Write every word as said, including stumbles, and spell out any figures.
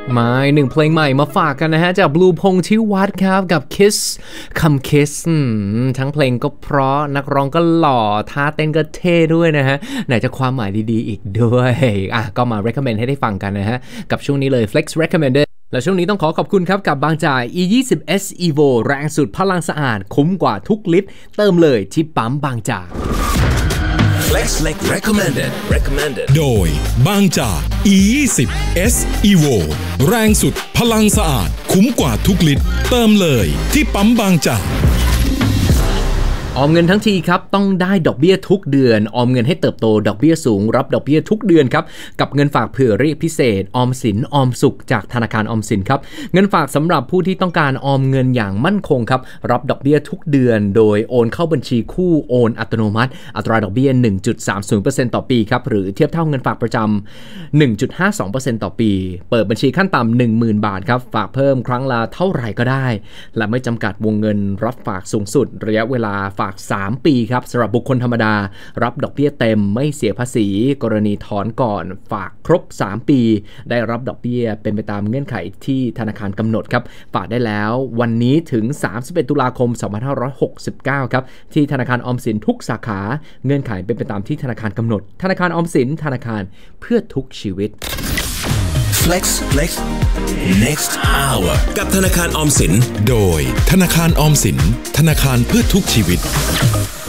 มาหนึ่งเพลงใหม่มาฝากกันนะฮะจากบลูพงษ์ชิวัตรครับกับ Kiss คำ Kiss ทั้งเพลงก็เพราะนักร้องก็หล่อท่าเต้นก็เท่ด้วยนะฮะไหนจะความหมายดีๆอีกด้วยอ่ะก็มา recommend ให้ได้ฟังกันนะฮะกับช่วงนี้เลย Flex Recommended และช่วงนี้ต้องขอขอบคุณครับกับบางจาก อี ยี่สิบ เอส Evo แรงสุดพลังสะอาดคุ้มกว่าทุกลิตรเติมเลยที่ปั๊มบางจาก Flex Recommended Recommended โดยบางจาก อี ยี่สิบ เอส Evo แรงสุดพลังสะอาดคุ้มกว่าทุกลิตรเติมเลยที่ปั๊มบางจากออมเงินทั้งทีครับต้องได้ดอกเบี้ยทุกเดือนออมเงินให้เติบโตดอกเบี้ยสูงรับดอกเบี้ยทุกเดือนครับกับเงินฝากเผื่อเรียกพิเศษออมสินออมสุขจากธนาคารออมสินครับเงินฝากสำหรับผู้ที่ต้องการออมเงินอย่างมั่นคงครับรับดอกเบี้ยทุกเดือนโดยโอนเข้าบัญชีคู่โอนอัตโนมัติอัตราดอกเบี้ย หนึ่งจุดสามศูนย์เปอร์เซ็นต์ ต่อปีครับหรือเทียบเท่าเงินฝากประจำ หนึ่งจุดห้าสองเปอร์เซ็นต์ ต่อปีเปิดบัญชีขั้นต่ำ หนึ่งหมื่น บาทครับฝากเพิ่มครั้งละเท่าไหร่ก็ได้และไม่จำกัดวงเงินรับฝากสูงสุดระยะเวลาฝากสามปีครับสำหรับบุคคลธรรมดารับดอกเบี้ยเต็มไม่เสียภาษีกรณีถอนก่อนฝากครบสามปีได้รับดอกเบี้ยเป็นไปตามเงื่อนไขที่ธนาคารกำหนดครับฝากได้แล้ววันนี้ถึงสามสิบเอ็ดตุลาคมสองพันห้าร้อยหกสิบเก้าครับที่ธนาคารออมสินทุกสาขาเงื่อนไขเป็นไปตามที่ธนาคารกำหนดธนาคารออมสินธนาคารเพื่อทุกชีวิต Flex Flex Next Hour กับธนาคารออมสินโดยธนาคารออมสินธนาคารเพื่อทุกชีวิต